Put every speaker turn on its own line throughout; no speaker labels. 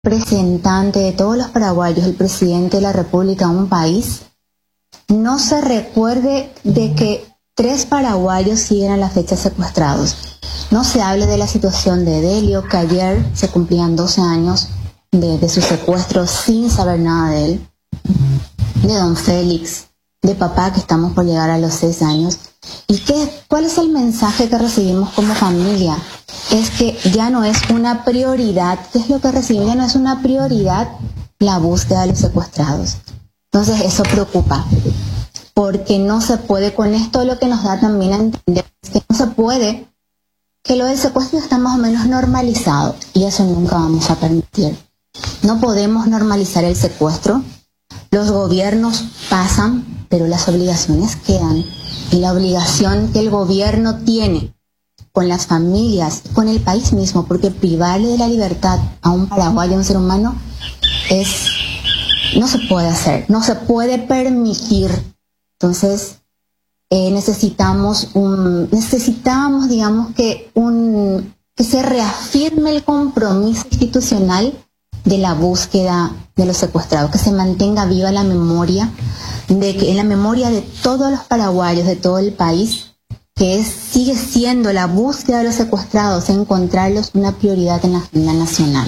representante de todos los paraguayos, el presidente de la República de un país, no se recuerde de que 3 paraguayos siguen a la fecha secuestrados. No se hable de la situación de Delio, que ayer se cumplían 12 años de su secuestro sin saber nada de él, de don Félix, de papá, que estamos por llegar a los 6 años. ¿Y cuál es el mensaje que recibimos como familia? Es que ya no es una prioridad. ¿Qué es lo que recibimos? Ya no es una prioridad la búsqueda de los secuestrados. Entonces eso preocupa, porque no se puede, con esto lo que nos da también a entender es que no se puede, que lo del secuestro está más o menos normalizado, y eso nunca vamos a permitir. No podemos normalizar el secuestro. Los gobiernos pasan, pero las obligaciones quedan. Y la obligación que el gobierno tiene con las familias, con el país mismo, porque privarle de la libertad a un paraguayo, a un ser humano, no se puede hacer, no se puede permitir. Entonces, necesitamos, digamos, que se reafirme el compromiso institucional de la búsqueda de los secuestrados, que se mantenga viva la memoria, en la memoria de todos los paraguayos, de todo el país, que sigue siendo la búsqueda de los secuestrados, encontrarlos una prioridad en la agenda nacional.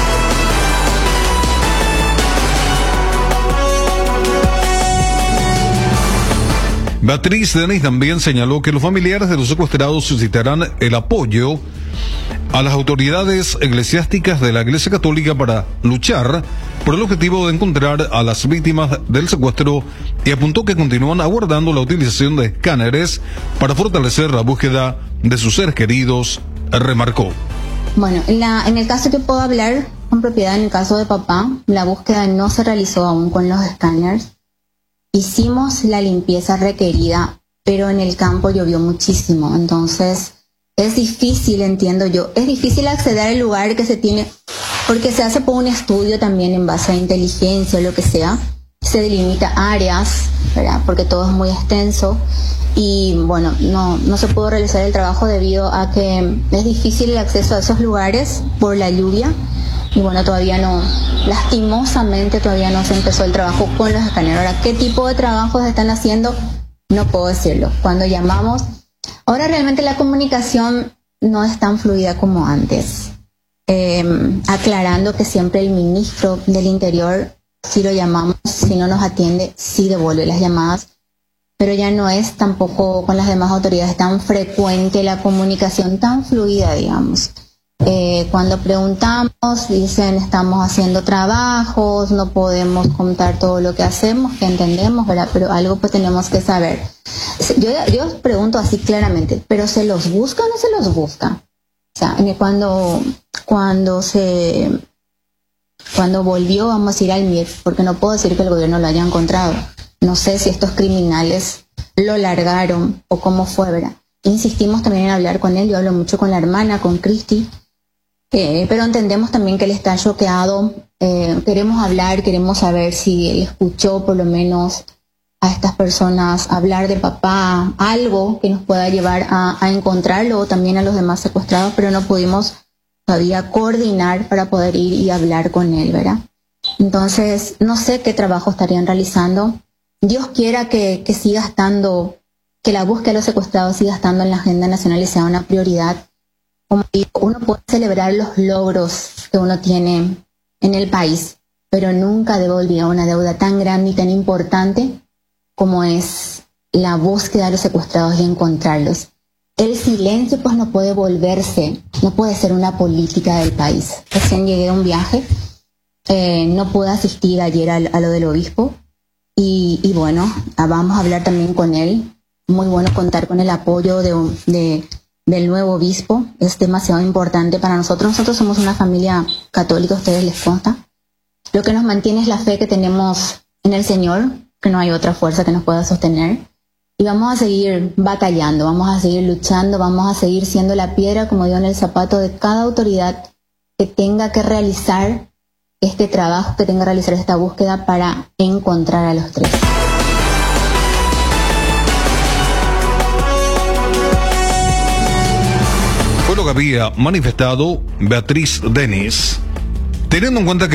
Beatriz Denis también señaló que los familiares de los secuestrados solicitarán el apoyo a las autoridades eclesiásticas de la Iglesia Católica para luchar por el objetivo de encontrar a las víctimas del secuestro, y apuntó que continúan aguardando la utilización de escáneres para fortalecer la búsqueda de sus seres queridos, remarcó.
Bueno, en el caso que puedo hablar con propiedad, en el caso de papá, la búsqueda no se realizó aún con los escáneres. Hicimos la limpieza requerida, pero en el campo llovió muchísimo, entonces es difícil, entiendo yo, es difícil acceder al lugar que se tiene, porque se hace por un estudio también en base a inteligencia o lo que sea, se delimita áreas, ¿verdad? Porque todo es muy extenso y bueno, no se pudo realizar el trabajo debido a que es difícil el acceso a esos lugares por la lluvia. Y bueno, lastimosamente todavía no se empezó el trabajo con los escáneres. Ahora, ¿qué tipo de trabajos están haciendo? No puedo decirlo. Cuando llamamos, ahora realmente la comunicación no es tan fluida como antes. Aclarando que siempre el ministro del Interior, si lo llamamos, si no nos atiende, sí devuelve las llamadas. Pero ya no es tampoco con las demás autoridades tan frecuente la comunicación tan fluida, digamos. Cuando preguntamos, dicen estamos haciendo trabajos, no podemos contar todo lo que hacemos, que entendemos, ¿verdad? Pero algo pues tenemos que saber. Yo pregunto así claramente, ¿pero se los busca o no se los busca? O sea, cuando volvió, vamos a decir, al MIR, porque no puedo decir que el gobierno lo haya encontrado. No sé si estos criminales lo largaron o cómo fue, ¿verdad? Insistimos también en hablar con él, yo hablo mucho con la hermana, con Cristi, pero entendemos también que él está choqueado. Queremos hablar, queremos saber si él escuchó por lo menos a estas personas hablar de papá, algo que nos pueda llevar a encontrarlo, o también a los demás secuestrados, pero no pudimos todavía coordinar para poder ir y hablar con él, ¿verdad? Entonces, no sé qué trabajo estarían realizando. Dios quiera que siga estando, que la búsqueda de los secuestrados siga estando en la agenda nacional y sea una prioridad. Como digo, uno puede celebrar los logros que uno tiene en el país, pero nunca debe olvidar una deuda tan grande y tan importante como es la búsqueda de los secuestrados y encontrarlos. El silencio pues no puede ser una política del país. Recién llegué a un viaje, no pude asistir ayer a lo del obispo y bueno, vamos a hablar también con él. Muy bueno contar con el apoyo del nuevo obispo, es demasiado importante para nosotros. Nosotros somos una familia católica, a ustedes les consta. Lo que nos mantiene es la fe que tenemos en el Señor, que no hay otra fuerza que nos pueda sostener. Y vamos a seguir batallando, vamos a seguir luchando, vamos a seguir siendo la piedra, como digo, en el zapato de cada autoridad que tenga que realizar este trabajo, que tenga que realizar esta búsqueda para encontrar a los 3.
Fue lo que había manifestado Beatriz Denis, Teniendo en cuenta que